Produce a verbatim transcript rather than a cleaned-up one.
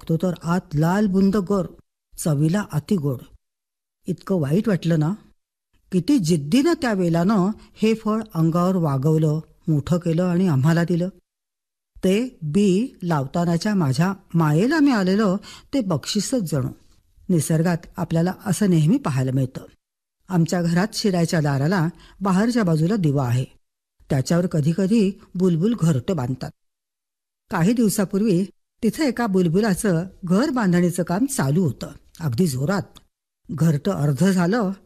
बघतो तर आत लाल बुंद गर, चवीला अति गोड. इतकं वाईट वाटलं ना. किती जिद्दीनं त्या वेलानं हे फळ अंगावर वागवलं, मोठं केलं आणि आम्हाला दिलं. ते बी लावतानाच्या माझ्या मायेला मिळालेलं ते बक्षीसच जणू. निसर्गात आपल्याला असं नेहमी पाहायला मिळतं. आमच्या घरात शिरायच्या दाराला बाहेरच्या बाजूला दिवा आहे. त्याच्यावर कधीकधी बुलबुल घरटं बांधतात. काही दिवसापूर्वी तिथं एका बुलबुलाचं घर बांधणीचं काम चालू होतं, अगदी जोरात. घरटं अर्ध झालं